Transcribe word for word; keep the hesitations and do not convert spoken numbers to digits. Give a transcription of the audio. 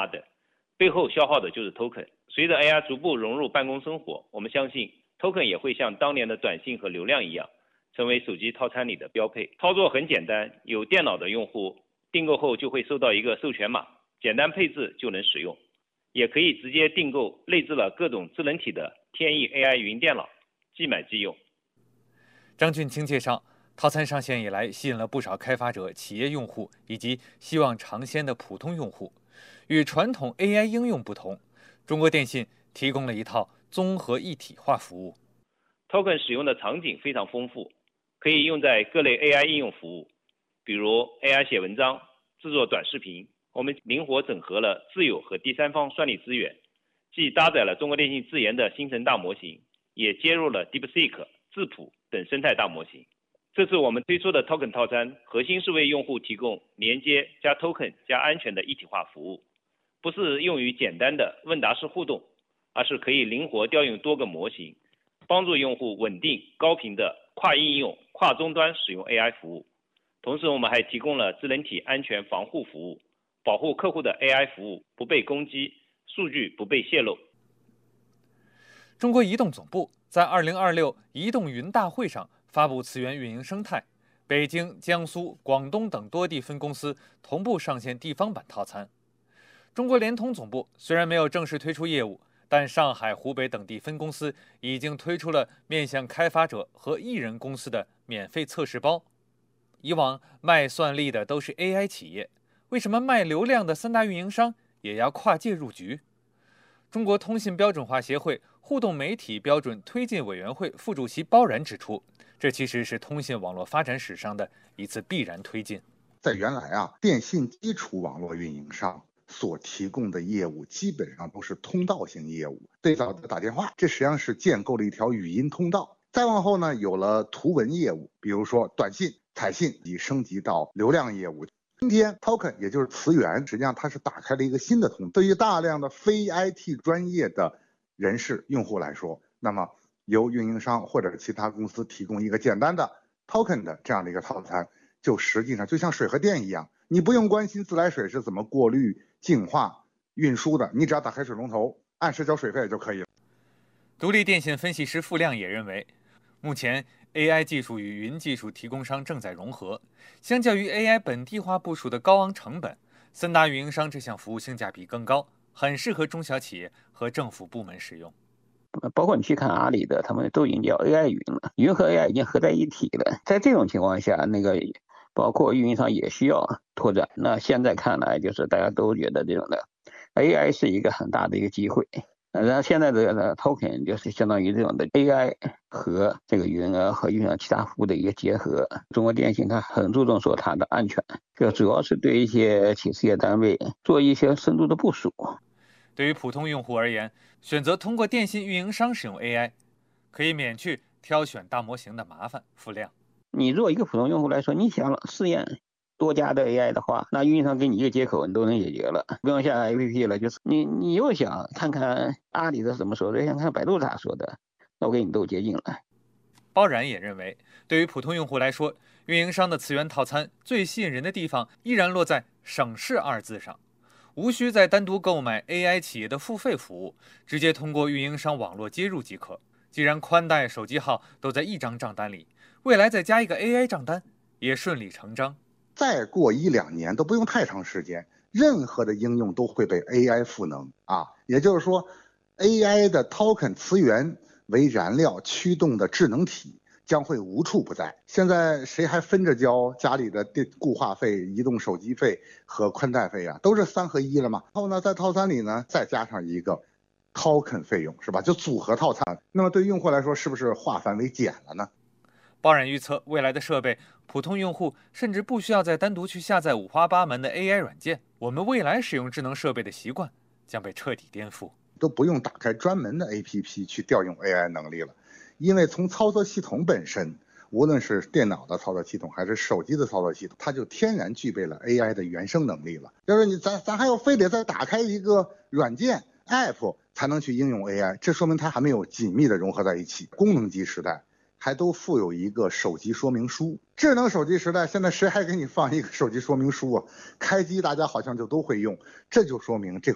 码等，背后消耗的就是 token。随着 A I 逐步融入办公生活，我们相信 token 也会像当年的短信和流量一样，成为手机套餐里的标配。操作很简单，有电脑的用户订购后就会收到一个授权码，简单配置就能使用，也可以直接订购内置了各种智能体的天翼 A I 云电脑，即买即用。 张俊清介绍，套餐上线以来，吸引了不少开发者、企业用户以及希望尝鲜的普通用户。与传统 A I 应用不同，中国电信提供了一套综合一体化服务。 Token 使用的场景非常丰富，可以用在各类 A I 应用服务，比如 A I 写文章、制作短视频。我们灵活整合了自有和第三方算力资源，既搭载了中国电信自研的星辰大模型，也接入了 DeepSeek、智谱等生态大模型。这次我们推出的 Token 套餐，核心是为用户提供连接加 Token 加安全的一体化服务，不是用于简单的问答式互动，而是可以灵活调用多个模型，帮助用户稳定高频的跨应用、跨终端使用 A I 服务。同时，我们还提供了智能体安全防护服务，保护客户的 A I 服务不被攻击，数据不被泄露。 中国移动总部在二零二六移动云大会上发布磁源运营生态，北京、江苏、广东等多地分公司同步上线地方版套餐。中国联通总部虽然没有正式推出业务，但上海、湖北等地分公司已经推出了面向开发者和艺人公司的免费测试包。以往卖算力的都是 A I 企业，为什么卖流量的三大运营商也要跨界入局？中国通信标准化协会互动媒体标准推进委员会副主席包然指出，这其实是通信网络发展史上的一次必然推进。 在原来啊，电信基础网络运营商所提供的业务基本上都是通道型业务，最早的打电话，这实际上是建构了一条语音通道。再往后呢，有了图文业务，比如说短信、彩信，已升级到流量业务。今天 Token 也就是磁源，实际上它是打开了一个新的通道。对于大量的非 I T 专业的人士用户来说，那么由运营商或者其他公司提供一个简单的 Token 的这样的一个套餐，就实际上就像水和电一样，你不用关心自来水是怎么过滤、净化、运输的，你只要打开水龙头，按时交水费就可以了。 独立电信分析师付亮也认为，目前 A I 技术与云技术提供商正在融合，相较于 A I 本地化部署的高昂成本，三大运营商这项服务性价比更高，很适合中小企业和政府部门使用。 包括你去看阿里的，他们都已经叫 A I 云了，云和 A I 已经合在一体了。在这种情况下，那个包括运营商也需要拓展。那现在看来，就是大家都觉得这种的 A I 是一个很大的一个机会。然后现在的 token 就是相当于这种的 A I 和这个云啊和运营其他服务的一个结合。中国电信它很注重说它的安全，这主要是对一些企事业单位做一些深度的部署。 对于普通用户而言，选择通过电信运营商使用 A I， 可以免去挑选大模型的麻烦。付亮， 你作为一个普通用户来说，你想试验多家的 A I 的话，那运营商给你一个接口，你都能解决了，不用下 A P P 了。就是你，你又想看看阿里的怎么说的，想看百度咋说的，那我给你都接近了。 包然也认为，对于普通用户来说，运营商的磁源套餐最吸引人的地方依然落在省事二字上，无需再单独购买 A I 企业的付费服务，直接通过运营商网络接入即可。既然宽带、手机号都在一张账单里，未来再加一个 A I 账单也顺理成章。 再过一两年都不用太长时间，任何的应用都会被 A I 赋能啊，也就是说 A I 的 token 磁源为燃料驱动的智能体将会无处不在。现在谁还分着交家里的电固话费、移动手机费和宽带费啊？都是三合一了嘛。然后呢，在套餐里呢再加上一个 token 费用，是吧？就组合套餐。那么对用户来说，是不是化繁为简了呢？ 包然预测，未来的设备，普通用户甚至不需要再单独去下载五花八门的 A I 软件。我们未来使用智能设备的习惯将被彻底颠覆， 都不用打开专门的 A P P 去调用 A I 能力了，因为从操作系统本身，无论是电脑的操作系统还是手机的操作系统，它就天然具备了 A I 的原生能力了。就是你咱咱还要非得再打开一个软件 App 才能去应用 A I， 这说明它还没有紧密的融合在一起。功能机时代还都附有一个手机说明书，智能手机时代现在谁还给你放一个手机说明书啊？开机大家好像就都会用，这就说明这